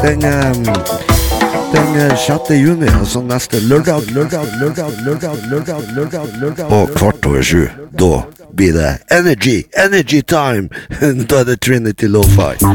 Den 6. juni, altså neste lørdag, og 6:15, da blir det Energy Time, da er det Trinity Lo-Fi.